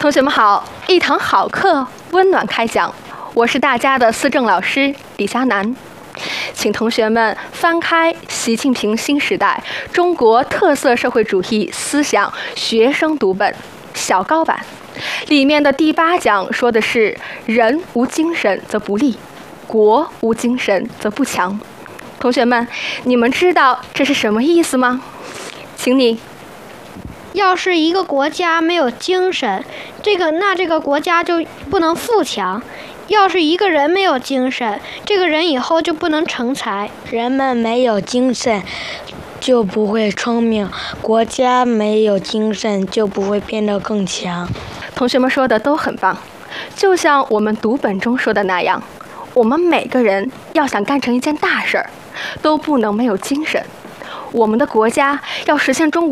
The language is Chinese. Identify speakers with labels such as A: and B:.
A: 同学们好，一堂好课，温暖开讲。我是大家的思政老师李佳楠，请同学们翻开《习近平新时代中国特色社会主义思想学生读本》小高版，里面的第8讲说的是人无精神则不立，国无精神则不强。同学们，你们知道这是什么意思吗？请你。
B: 要是一个国家没有精神，那这个国家就不能富强。要是一个人没有精神，这个人以后就不能成才。
C: 人们没有精神就不会聪明，国家没有精神就不会变得更强。
A: 同学们说的都很棒，就像我们读本中说的那样，我们每个人要想干成一件大事儿，都不能没有精神。我们的国家要实现中国